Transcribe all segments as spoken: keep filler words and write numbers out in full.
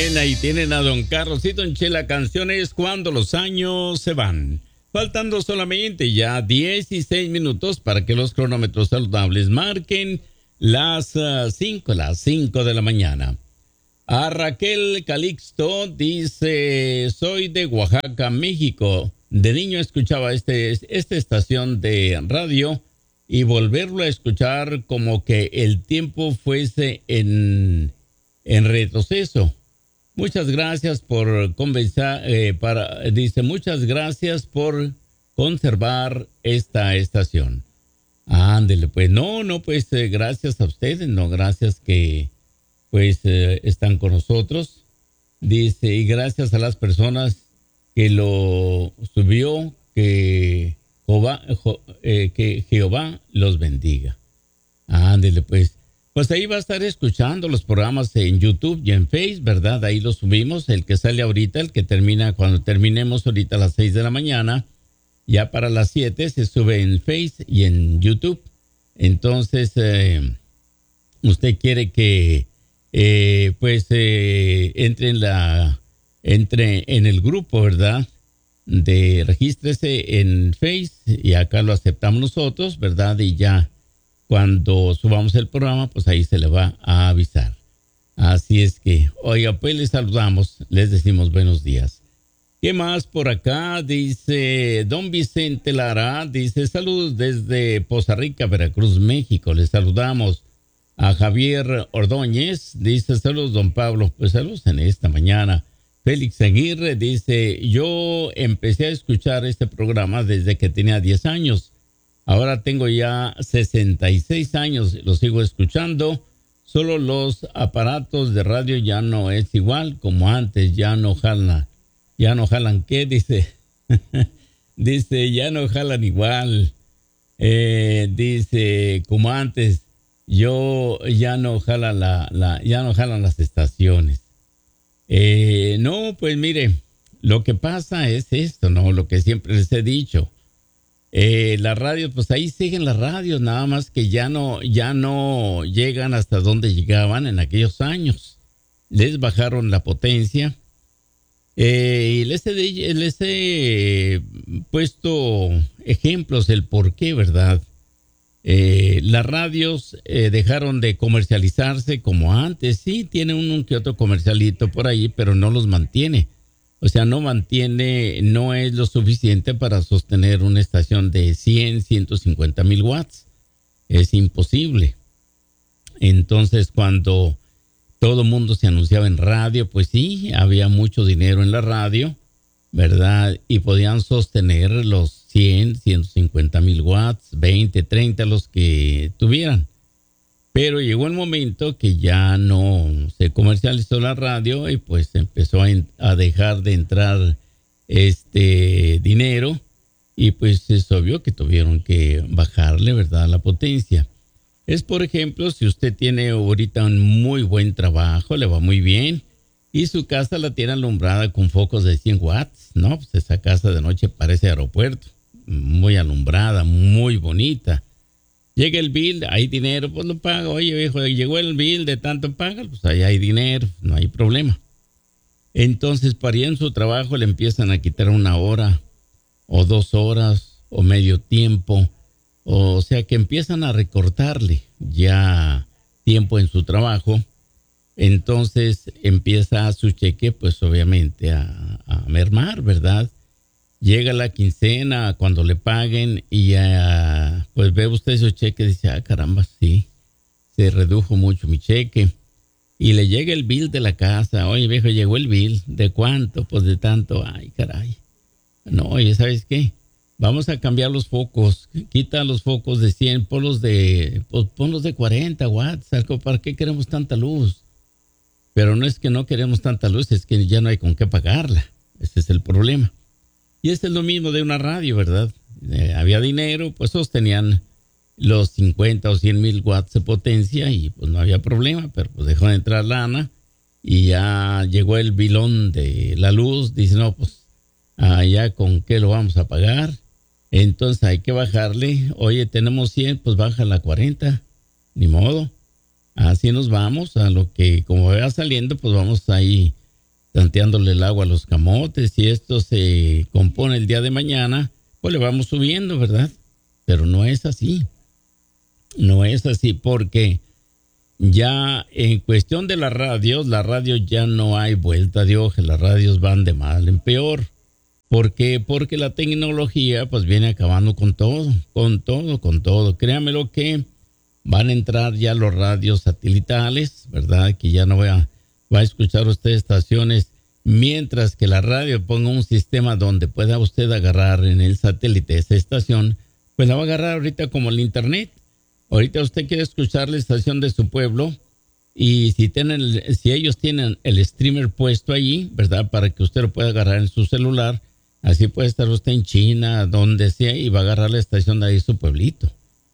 bien, ahí tienen a don Carlosito en Chela Canciones cuando los años se van. Faltando solamente ya dieciséis minutos para que los cronómetros saludables marquen las cinco, las cinco de la mañana. A Raquel Calixto dice, soy de Oaxaca, México. De niño escuchaba este, esta estación de radio y volverlo a escuchar como que el tiempo fuese en, en retroceso. Muchas gracias por conversar, eh, para, dice, muchas gracias por conservar esta estación. Ándele, pues no, no, pues eh, gracias a ustedes, no, gracias que pues eh, están con nosotros. Dice, y gracias a las personas que lo subió, que Jehová, eh, que Jehová los bendiga. Ándele, pues. Pues ahí va a estar escuchando los programas en YouTube y en Facebook, ¿verdad? Ahí los subimos, el que sale ahorita, el que termina, cuando terminemos ahorita a las seis de la mañana, ya para las siete se sube en Facebook y en YouTube. Entonces, eh, usted quiere que, eh, pues, eh, entre en la, entre en el grupo, ¿verdad? De regístrese en Facebook y acá lo aceptamos nosotros, ¿verdad? Y ya cuando subamos el programa, pues ahí se le va a avisar. Así es que, oiga, pues les saludamos, les decimos buenos días. ¿Qué más por acá? Dice don Vicente Lara, dice saludos desde Poza Rica, Veracruz, México. Les saludamos. A Javier Ordóñez, dice saludos don Pablo, pues saludos en esta mañana. Félix Aguirre dice, yo empecé a escuchar este programa desde que tenía diez años. Ahora tengo ya sesenta y seis años, lo sigo escuchando. Solo los aparatos de radio ya no es igual como antes, ya no jalan. ¿Ya no jalan qué? Dice, dice, ya no jalan igual. Eh, dice, como antes, yo ya no jalan la, la, ya no jalan las estaciones. Eh, no, pues mire, lo que pasa es esto, ¿no? Lo que siempre les he dicho. Eh, las radios, pues ahí siguen las radios, nada más que ya no, ya no llegan hasta donde llegaban en aquellos años. Les bajaron la potencia. Eh, y les he, les he puesto ejemplos del por qué, ¿verdad? Eh, las radios eh, dejaron de comercializarse como antes. Sí, tiene un que otro comercialito por ahí, pero no los mantiene. O sea, no mantiene, no es lo suficiente para sostener una estación de cien, ciento cincuenta mil watts. Es imposible. Entonces, cuando todo el mundo se anunciaba en radio, pues sí, había mucho dinero en la radio, ¿verdad? Y podían sostener los cien, ciento cincuenta mil watts, veinte, treinta, los que tuvieran. Pero llegó el momento que ya no se comercializó la radio y pues empezó a, en, a dejar de entrar este dinero y pues es obvio que tuvieron que bajarle, ¿verdad?, la potencia. Es, por ejemplo, si usted tiene ahorita un muy buen trabajo, le va muy bien y su casa la tiene alumbrada con focos de cien watts, ¿no? Pues esa casa de noche parece aeropuerto, muy alumbrada, muy bonita. Llega el bill, hay dinero, pues lo paga. Oye, viejo, llegó el bill de tanto paga, pues ahí hay dinero, no hay problema. Entonces, para ir en su trabajo le empiezan a quitar una hora o dos horas o medio tiempo. O sea que empiezan a recortarle ya tiempo en su trabajo. Entonces empieza su cheque, pues obviamente a, a mermar, ¿verdad? Llega la quincena cuando le paguen y ya, pues ve usted su cheque y dice, ah, caramba, sí, se redujo mucho mi cheque. Y le llega el bill de la casa. Oye, viejo, llegó el bill. ¿De cuánto? Pues de tanto. Ay, caray. No, oye, ¿sabes qué? Vamos a cambiar los focos. Quita los focos de cien, ponlos de, pues, ponlos de cuarenta watts. ¿Para qué queremos tanta luz? Pero no es que no queremos tanta luz, es que ya no hay con qué pagarla. Ese es el problema. Y este es lo mismo de una radio, ¿verdad? Eh, había dinero, pues sostenían los cincuenta o cien mil watts de potencia y pues no había problema, pero pues dejó de entrar lana y ya llegó el bilón de la luz. Dice, no, pues allá con qué lo vamos a pagar. Entonces hay que bajarle. Oye, tenemos cien, pues bájala a cuarenta. Ni modo. Así nos vamos a lo que, como vaya saliendo, pues vamos ahí tanteándole el agua a los camotes. Si esto se compone el día de mañana, pues le vamos subiendo, ¿verdad? Pero no es así. No es así porque ya en cuestión de las radios, las radios ya no hay vuelta de hoja. Las radios van de mal en peor. ¿Por qué? Porque la tecnología pues viene acabando con todo, con todo, con todo. Créamelo que van a entrar ya los radios satelitales, ¿verdad? Que ya no va a, va a escuchar usted estaciones, mientras que la radio ponga un sistema donde pueda usted agarrar en el satélite esa estación, pues la va a agarrar ahorita como el internet. Ahorita usted quiere escuchar la estación de su pueblo y si tienen, si ellos tienen el streamer puesto allí, ¿verdad? Para que usted lo pueda agarrar en su celular. Así puede estar usted en China, donde sea, y va a agarrar la estación de ahí su pueblito.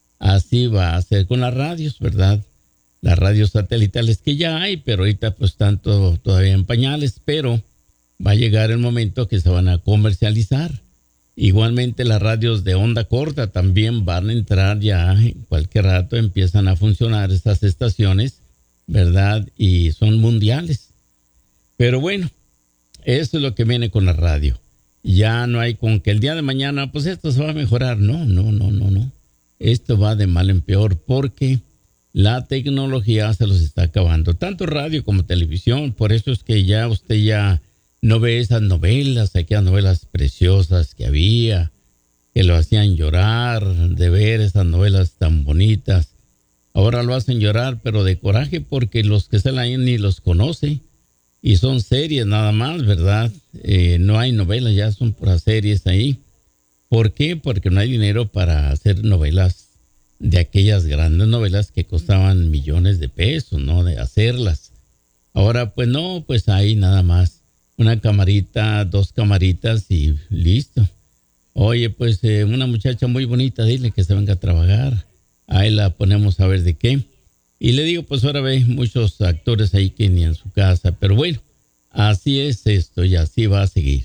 Así va a ser con las radios, ¿verdad? Las radios satelitales que ya hay, pero ahorita pues están todo, todavía en pañales, pero va a llegar el momento que se van a comercializar. Igualmente las radios de onda corta también van a entrar ya, en cualquier rato empiezan a funcionar estas estaciones, ¿verdad? Y son mundiales. Pero bueno, eso es lo que viene con la radio. Ya no hay con que el día de mañana, pues esto se va a mejorar. No, no, no, no, no. Esto va de mal en peor porque la tecnología se los está acabando. Tanto radio como televisión. Por eso es que ya usted ya no ve esas novelas, aquellas novelas preciosas que había, que lo hacían llorar, de ver esas novelas tan bonitas. Ahora lo hacen llorar, pero de coraje porque los que salen ahí ni los conoce. Y son series nada más, ¿verdad? Eh, no hay novelas, ya son puras series ahí. ¿Por qué? Porque no hay dinero para hacer novelas de aquellas grandes novelas que costaban millones de pesos, ¿no? De hacerlas. Ahora, pues no, pues hay nada más una camarita, dos camaritas y listo. Oye, pues eh, una muchacha muy bonita, dile que se venga a trabajar. Ahí la ponemos a ver de qué. Y le digo, pues ahora ve muchos actores ahí que ni en su casa. Pero bueno, así es esto y así va a seguir.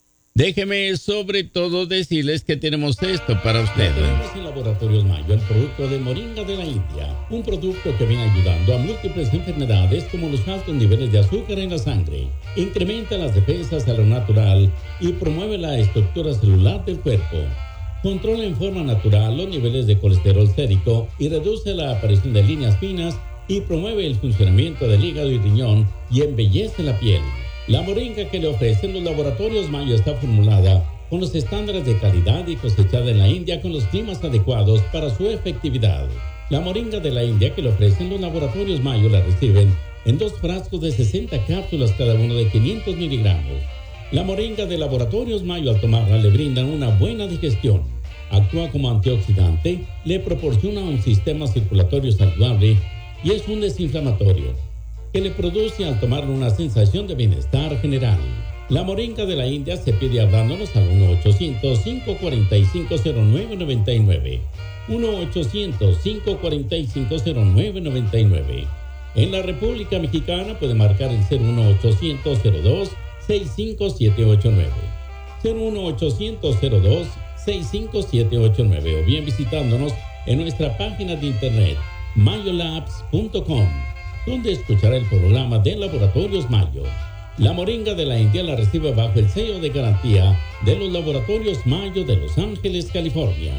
Déjeme sobre todo decirles que tenemos esto para ustedes. Tenemos en Laboratorios Mayo el producto de Moringa de la India. Un producto que viene ayudando a múltiples enfermedades como los altos niveles de azúcar en la sangre. Incrementa las defensas a lo natural y promueve la estructura celular del cuerpo. Controla en forma natural los niveles de colesterol sérico y reduce la aparición de líneas finas y promueve el funcionamiento del hígado y riñón y embellece la piel. La moringa que le ofrecen los Laboratorios Mayo está formulada con los estándares de calidad y cosechada en la India con los climas adecuados para su efectividad. La moringa de la India que le ofrecen los Laboratorios Mayo la reciben en dos frascos de sesenta cápsulas cada uno de quinientos miligramos. La moringa de Laboratorios Mayo al tomarla le brindan una buena digestión. Actúa como antioxidante, le proporciona un sistema circulatorio saludable y es un desinflamatorio que le produce al tomarlo una sensación de bienestar general. La moringa de la India se pide hablándonos al uno ochocientos, cinco cuatro cinco, cero nueve nueve nueve. uno ochocientos, cinco cuatro cinco, cero nueve nueve nueve. En la República Mexicana puede marcar el cero uno ochocientos, cero dos, seis cinco siete ocho nueve. cero uno ochocientos, cero dos, seis cinco siete ocho nueve o bien visitándonos en nuestra página de internet mayolabs punto com, donde escuchará el programa de Laboratorios Mayo. La moringa de la India la recibe bajo el sello de garantía de los Laboratorios Mayo de Los Ángeles, California.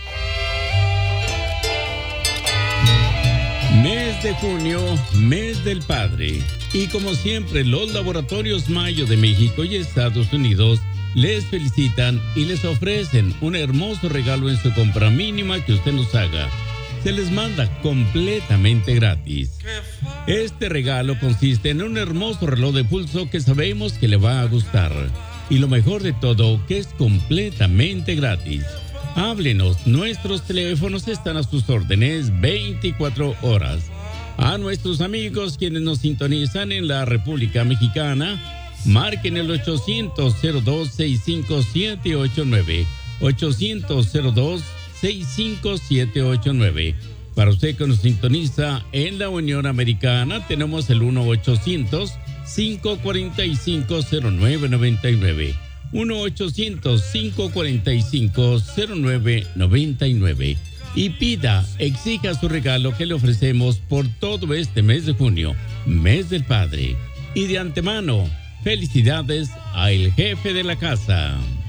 Mes de junio, mes del padre. Y como siempre, los Laboratorios Mayo de México y Estados Unidos les felicitan y les ofrecen un hermoso regalo en su compra mínima que usted nos haga. Se les manda completamente gratis. Este regalo consiste en un hermoso reloj de pulso que sabemos que le va a gustar. Y lo mejor de todo, que es completamente gratis. Háblenos, nuestros teléfonos están a sus órdenes veinticuatro horas. A nuestros amigos quienes nos sintonizan en la República Mexicana, marquen el ochocientos, cero dos, sesenta y cinco siete ocho nueve. ochocientos, cero dos, sesenta y cinco siete ocho nueve. Para usted que nos sintoniza en la Unión Americana, tenemos el uno ochocientos, cinco cuatro cinco, cero nueve nueve nueve. uno ochocientos, cinco cuatro cinco, cero nueve nueve nueve. Y pida, exija su regalo que le ofrecemos por todo este mes de junio, mes del padre. Y de antemano, Felicidades a el jefe de la casa.